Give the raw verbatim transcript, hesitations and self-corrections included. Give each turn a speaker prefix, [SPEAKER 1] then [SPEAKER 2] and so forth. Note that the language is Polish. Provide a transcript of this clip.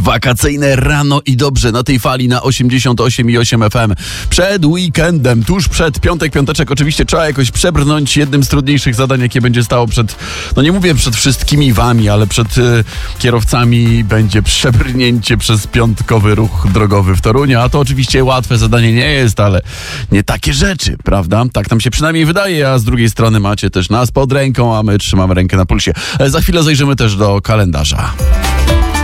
[SPEAKER 1] Wakacyjne rano i dobrze na tej fali na osiemdziesiąt osiem i osiem F M. Przed weekendem, tuż przed piątek, piąteczek oczywiście trzeba jakoś przebrnąć jednym z trudniejszych zadań, jakie będzie stało przed, no nie mówię przed wszystkimi wami, ale przed y, kierowcami będzie przebrnięcie przez piątkowy ruch drogowy w Toruniu, a to oczywiście łatwe zadanie nie jest, ale nie takie rzeczy, prawda? Tak nam się przynajmniej wydaje, a z drugiej strony macie też nas pod ręką, a my trzymamy rękę na pulsie. E, za chwilę zajrzymy też do kalendarza.